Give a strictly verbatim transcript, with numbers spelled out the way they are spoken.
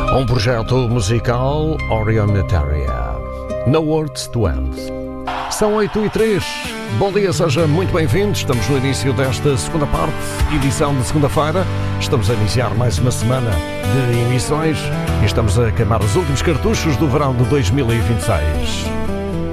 Um projeto musical Orion Materia. No Words to End. São oito e três. Bom dia, seja muito bem-vindo. Estamos no início desta segunda parte, edição de segunda-feira. Estamos a iniciar mais uma semana de emissões e estamos a queimar os últimos cartuchos do verão de dois mil e vinte e seis.